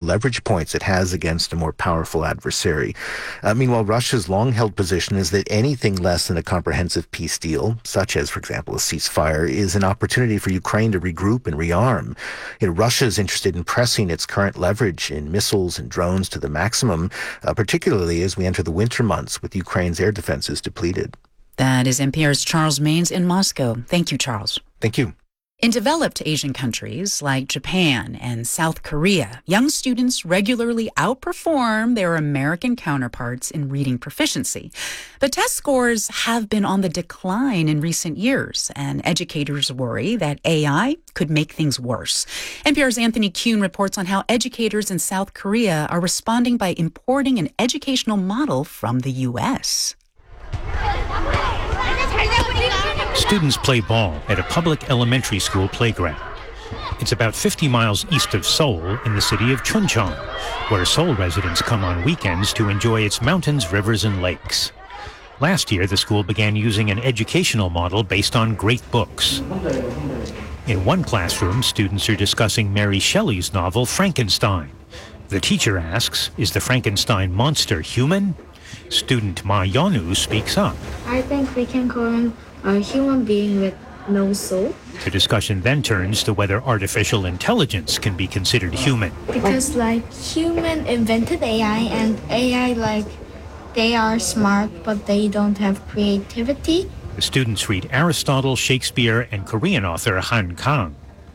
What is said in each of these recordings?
leverage points it has against a more powerful adversary. Meanwhile, Russia's long-held position is that anything less than a comprehensive peace deal, such as, for example, a ceasefire, is an opportunity for Ukraine to regroup and rearm. Russia is interested in pressing its current leverage in missiles and drones to the maximum, particularly as we enter the winter months with Ukraine's air defenses depleted. That is NPR's Charles Maynes in Moscow. Thank you, Charles. Thank you. In developed Asian countries like Japan and South Korea, young students regularly outperform their American counterparts in reading proficiency. But test scores have been on the decline in recent years, and educators worry that AI could make things worse. NPR's Anthony Kuhn reports on how educators in South Korea are responding by importing an educational model from the U.S. Students play ball at a public elementary school playground. It's about 50 miles east of Seoul in the city of Chuncheon, where Seoul residents come on weekends to enjoy its mountains, rivers, and lakes. Last year, the school began using an educational model based on great books. In one classroom, students are discussing Mary Shelley's novel Frankenstein. The teacher asks, is the Frankenstein monster human? Student Ma Yonu speaks up. I think we can call him a human being with no soul. The discussion then turns to whether artificial intelligence can be considered human. Because human invented AI, and AI they are smart, but they don't have creativity. The students read Aristotle, Shakespeare, and Korean author Han Kang.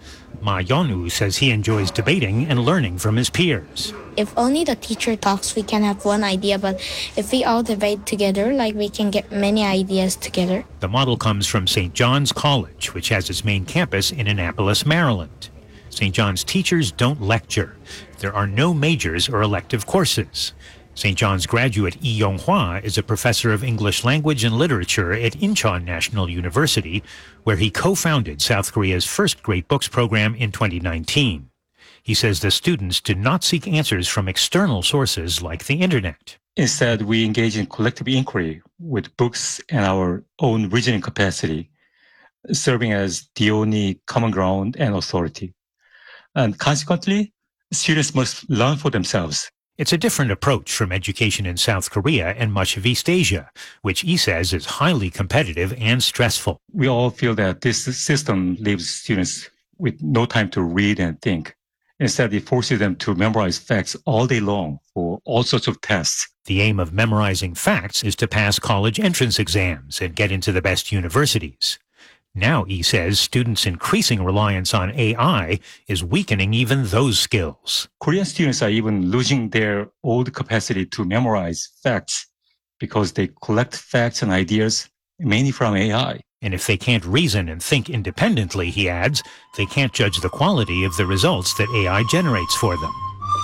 Ma Yonu says he enjoys debating and learning from his peers. If only the teacher talks, we can have one idea, but if we all debate together, we can get many ideas together. The model comes from St. John's College, which has its main campus in Annapolis, Maryland. St. John's teachers don't lecture. There are no majors or elective courses. St. John's graduate Lee Yong-hwa is a professor of English language and literature at Incheon National University, where he co-founded South Korea's first Great Books program in 2019. He says the students do not seek answers from external sources like the internet. Instead, we engage in collective inquiry with books and our own reasoning capacity, serving as the only common ground and authority. And consequently, students must learn for themselves. It's a different approach from education in South Korea and much of East Asia, which he says is highly competitive and stressful. We all feel that this system leaves students with no time to read and think. Instead, it forces them to memorize facts all day long for all sorts of tests. The aim of memorizing facts is to pass college entrance exams and get into the best universities. Now, he says, students' increasing reliance on AI is weakening even those skills. Korean students are even losing their old capacity to memorize facts because they collect facts and ideas mainly from AI. And if they can't reason and think independently, he adds, they can't judge the quality of the results that AI generates for them.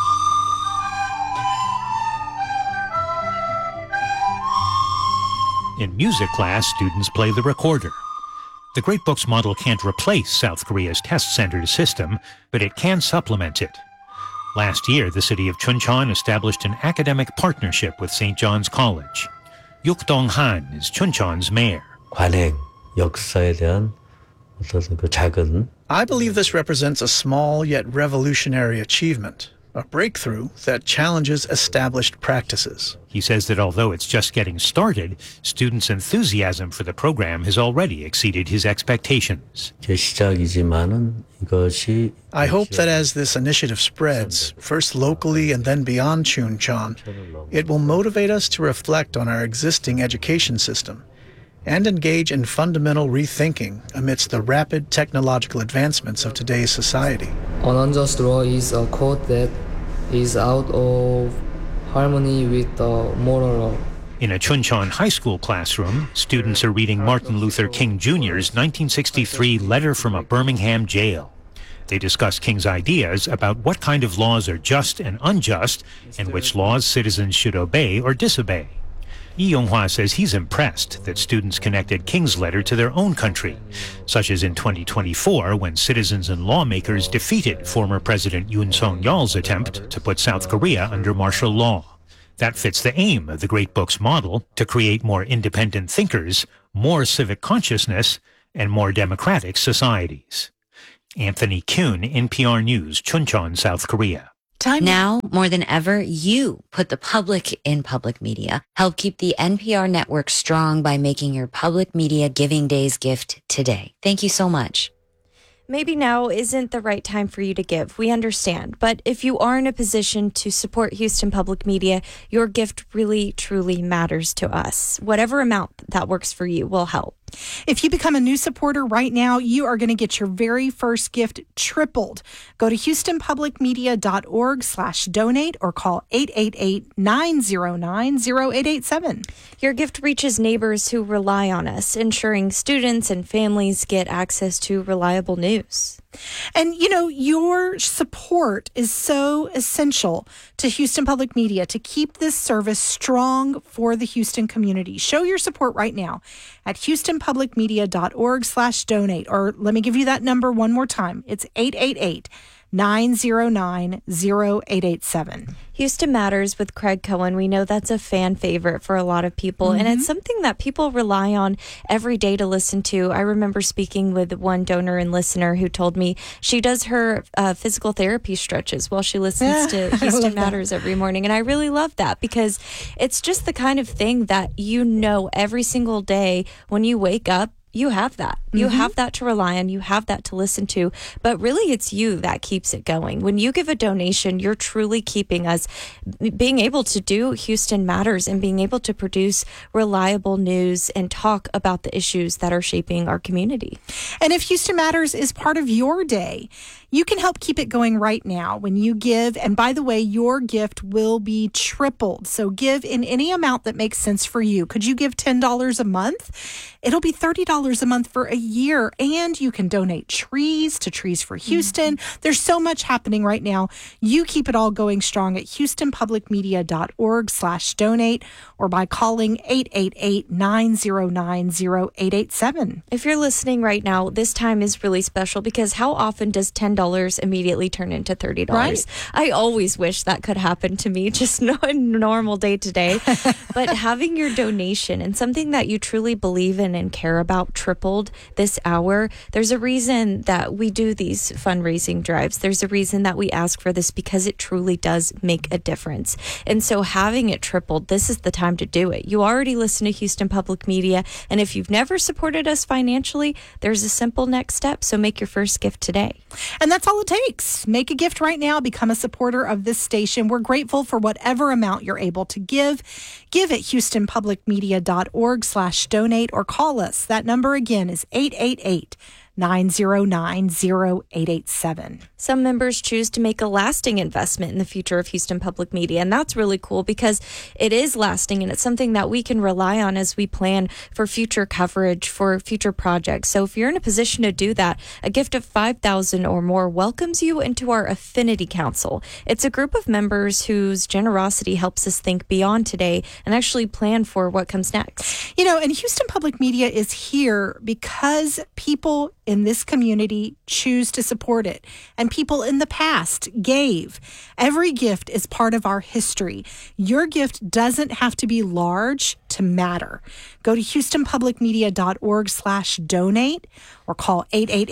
In music class, students play the recorder. The Great Books model can't replace South Korea's test-centered system, but it can supplement it. Last year, the city of Chuncheon established an academic partnership with St. John's College. Yuk Dong-han is Chuncheon's mayor. 역사에 대한 어떤 그 작은 I believe this represents a small yet revolutionary achievement, a breakthrough that challenges established practices. He says that although it's just getting started, students' enthusiasm for the program has already exceeded his expectations. 시작이지만은 이것이 I hope that as this initiative spreads, first locally and then beyond Chuncheon, it will motivate us to reflect on our existing education system and engage in fundamental rethinking amidst the rapid technological advancements of today's society. An unjust law is a code that is out of harmony with the moral law. In a Chuncheon high school classroom, students are reading Martin Luther King Jr.'s 1963 letter from a Birmingham jail. They discuss King's ideas about what kind of laws are just and unjust and which laws citizens should obey or disobey. Lee Yong-hwa says he's impressed that students connected King's letter to their own country, such as in 2024 when citizens and lawmakers defeated former President Yoon Suk-yeol's attempt to put South Korea under martial law. That fits the aim of the Great Books model to create more independent thinkers, more civic consciousness, and more democratic societies. Anthony Kuhn, NPR News, Chuncheon, South Korea. Now, more than ever, you put the public in public media. Help keep the NPR network strong by making your Public Media Giving Days gift today. Thank you so much. Maybe now isn't the right time for you to give. We understand. But if you are in a position to support Houston Public Media, your gift really, truly matters to us. Whatever amount that works for you will help. If you become a new supporter right now, you are going to get your very first gift tripled. Go to HoustonPublicMedia.org/donate or call 888-909-0887. Your gift reaches neighbors who rely on us, ensuring students and families get access to reliable news. And, you know, your support is so essential to Houston Public Media to keep this service strong for the Houston community. Show your support right now at HoustonPublicMedia.org/donate. Or let me give you that number one more time. It's 888-909-0887. Houston Matters with Craig Cohen. We know that's a fan favorite for a lot of people, and it's something that people rely on every day to listen to. I remember speaking with one donor and listener who told me she does her physical therapy stretches while she listens to Houston Matters every morning, and I really love that because it's just the kind of thing that you know every single day when you wake up. You have that. You have that to rely on. You have that to listen to. But really, it's you that keeps it going. When you give a donation, you're truly keeping us being able to do Houston Matters and being able to produce reliable news and talk about the issues that are shaping our community. And if Houston Matters is part of your day, you can help keep it going right now when you give. And by the way, your gift will be tripled. So give in any amount that makes sense for you. Could you give $10 a month? It'll be $30 a month for a year. And you can donate trees to Trees for Houston. There's so much happening right now. You keep it all going strong at HoustonPublicMedia.org/donate or by calling 888-909-0887. If you're listening right now, this time is really special because how often does $10 immediately turn into $30? Right. I always wish that could happen to me, just no normal day to day. But having your donation and something that you truly believe in and care about tripled this hour, there's a reason that we do these fundraising drives. There's a reason that we ask for this because it truly does make a difference. And so having it tripled, this is the time to do it. You already listen to Houston Public Media, and if you've never supported us financially, there's a simple next step. So make your first gift today. And that's all it takes. Make a gift right now. Become a supporter of this station. We're grateful for whatever amount you're able to give. Give at HoustonPublicMedia.org/donate or call us. That number again is 888-909-0887. Some members choose to make a lasting investment in the future of Houston Public Media, and that's really cool because it is lasting and it's something that we can rely on as we plan for future coverage, for future projects. So if you're in a position to do that, a gift of $5,000 or more welcomes you into our Affinity Council. It's a group of members whose generosity helps us think beyond today and actually plan for what comes next. You know, and Houston Public Media is here because people in this community choose to support it. And people in the past gave. Every gift is part of our history. Your gift doesn't have to be large to matter. Go to HoustonPublicMedia.org/donate or call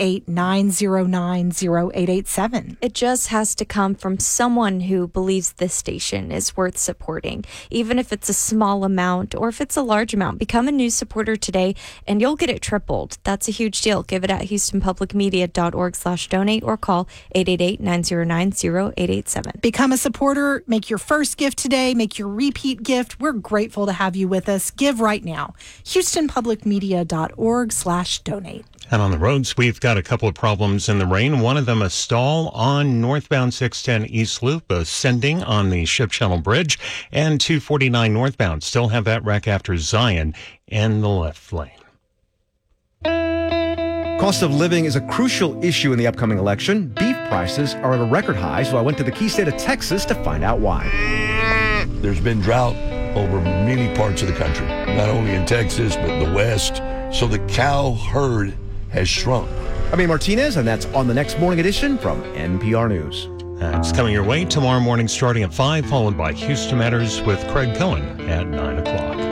888-909-0887. It just has to come from someone who believes this station is worth supporting. Even if it's a small amount or if it's a large amount, become a new supporter today and you'll get it tripled. That's a huge deal. Give it at HoustonPublicMedia.org/donate or call 888-909-0887. Become a supporter. Make your first gift today. Make your repeat gift. We're grateful to have you with us. Give right now. HoustonPublicMedia.org/donate. And on the roads, we've got a couple of problems in the rain. One of them, a stall on northbound 610 East Loop, ascending on the Ship Channel Bridge, and 249 northbound. Still have that wreck after Zion in the left lane. Cost of living is a crucial issue in the upcoming election. Beef prices are at a record high, so I went to the key state of Texas to find out why. There's been drought over many parts of the country, not only in Texas, but the West. So the cow herd has shrunk. I'm Ian Martinez, and that's on the next morning edition from NPR News. It's coming your way tomorrow morning starting at 5, followed by Houston Matters with Craig Cohen at 9 o'clock.